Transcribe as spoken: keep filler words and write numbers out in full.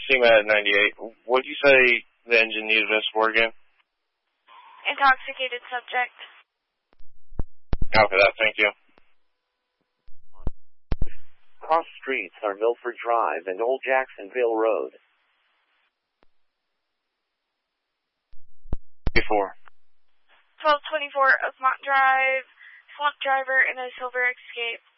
C M A T ninety-eight. What did you say the engine needed us for again? Intoxicated subject. Copy that, thank you. Cross streets are Milford Drive and Old Jacksonville Road. Before. twelve twenty-four Oakmont Drive, swamp driver in a silver Escape.